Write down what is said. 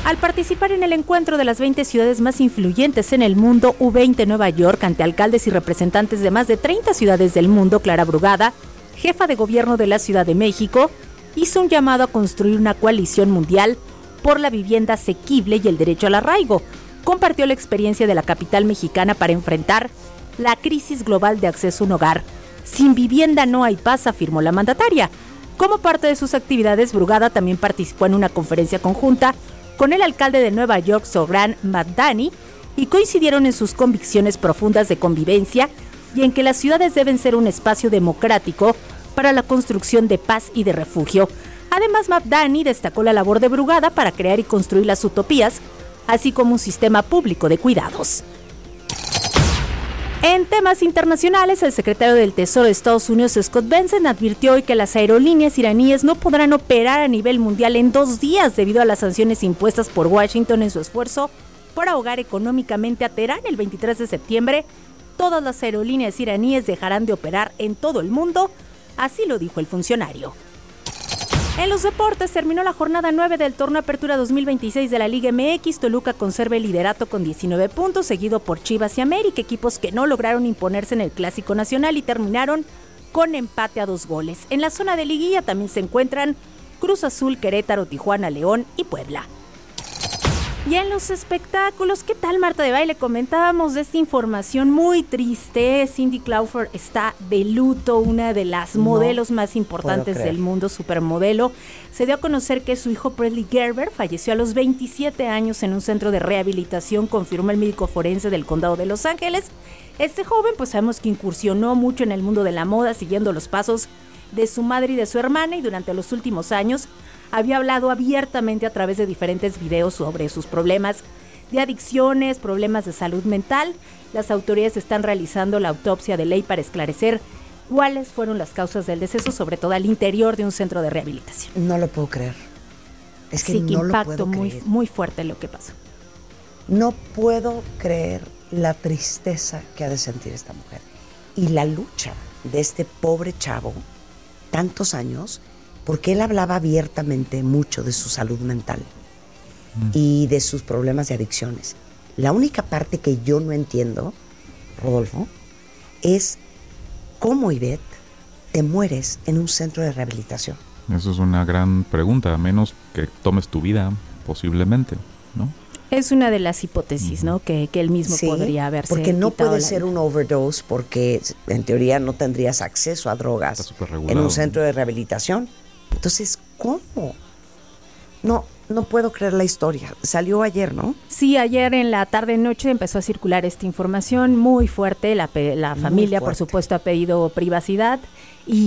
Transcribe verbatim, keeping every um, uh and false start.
Al participar en el encuentro de las veinte ciudades más influyentes en el mundo, U veinte Nueva York, ante alcaldes y representantes de más de treinta ciudades del mundo, Clara Brugada, jefa de gobierno de la Ciudad de México, hizo un llamado a construir una coalición mundial por la vivienda asequible y el derecho al arraigo. Compartió la experiencia de la capital mexicana para enfrentar la crisis global de acceso a un hogar. Sin vivienda no hay paz, afirmó la mandataria. Como parte de sus actividades, Brugada también participó en una conferencia conjunta con el alcalde de Nueva York, Zohran Mamdani, y coincidieron en sus convicciones profundas de convivencia y en que las ciudades deben ser un espacio democrático para la construcción de paz y de refugio. Además, Mamdani destacó la labor de Brugada para crear y construir las utopías, así como un sistema público de cuidados. En temas internacionales, el secretario del Tesoro de Estados Unidos, Scott Bessent, advirtió hoy que las aerolíneas iraníes no podrán operar a nivel mundial en dos días debido a las sanciones impuestas por Washington en su esfuerzo por ahogar económicamente a Teherán. El veintitrés de septiembre, todas las aerolíneas iraníes dejarán de operar en todo el mundo, así lo dijo el funcionario. En los deportes, terminó la jornada nueve del Torneo Apertura dos mil veintiséis de la Liga M X. Toluca conserva el liderato con diecinueve puntos, seguido por Chivas y América, equipos que no lograron imponerse en el Clásico Nacional y terminaron con empate a dos goles. En la zona de liguilla también se encuentran Cruz Azul, Querétaro, Tijuana, León y Puebla. Y en los espectáculos, ¿qué tal, Marta de Baile? Comentábamos de esta información muy triste. Cindy Crawford está de luto, una de las no modelos más importantes del mundo, supermodelo. Se dio a conocer que su hijo Bradley Gerber falleció a los veintisiete años en un centro de rehabilitación, confirmó el médico forense del condado de Los Ángeles. Este joven, pues sabemos que incursionó mucho en el mundo de la moda, siguiendo los pasos de su madre y de su hermana, y durante los últimos años había hablado abiertamente a través de diferentes videos sobre sus problemas de adicciones, problemas de salud mental. Las autoridades están realizando la autopsia de ley para esclarecer cuáles fueron las causas del deceso, sobre todo al interior de un centro de rehabilitación. No lo puedo creer. Es que sí, que no impacto lo puedo muy, creer. muy fuerte lo que pasó. No puedo creer la tristeza que ha de sentir esta mujer y la lucha de este pobre chavo, tantos años, porque él hablaba abiertamente mucho de su salud mental mm. y de sus problemas de adicciones. La única parte que yo no entiendo, Rodolfo, es cómo, Ivette, te mueres en un centro de rehabilitación. Eso es una gran pregunta, a menos que tomes tu vida, posiblemente, ¿no? Es una de las hipótesis, ¿no? Que, que él mismo sí, podría haberse porque no quitado puede la ser vida. Un overdose, porque en teoría no tendrías acceso a drogas en un centro de rehabilitación. Entonces, ¿cómo? No, no puedo creer la historia. Salió ayer, ¿no? Sí, ayer en la tarde-noche empezó a circular esta información muy fuerte. La, la familia, muy fuerte. Por supuesto, ha pedido privacidad. Y